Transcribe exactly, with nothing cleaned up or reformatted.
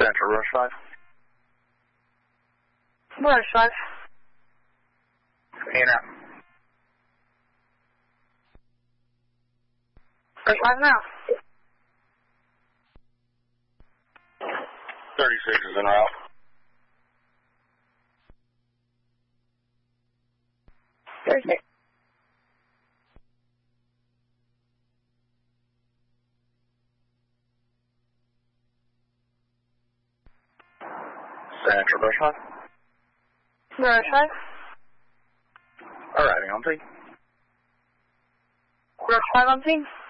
Central, Rush five. Rush five. In out. Rush five now. thirty-six is en route. thirty-six. Central, Rush five. Rush five. Arriving on scene. Rush five on scene.